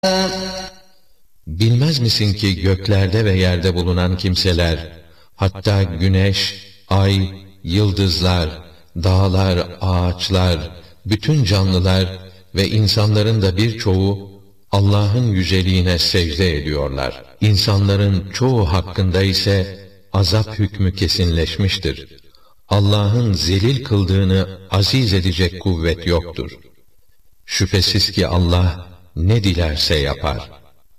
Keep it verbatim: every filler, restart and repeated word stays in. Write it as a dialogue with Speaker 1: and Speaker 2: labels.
Speaker 1: Bilmez misin ki göklerde ve yerde bulunan kimseler, hatta güneş, ay, yıldızlar, dağlar, ağaçlar, bütün canlılar ve insanların da birçoğu Allah'ın yüceliğine secde ediyorlar. İnsanların çoğu hakkında ise azap hükmü kesinleşmiştir. Allah'ın zelil kıldığını aziz edecek kuvvet yoktur. Şüphesiz ki Allah ne dilerse yapar.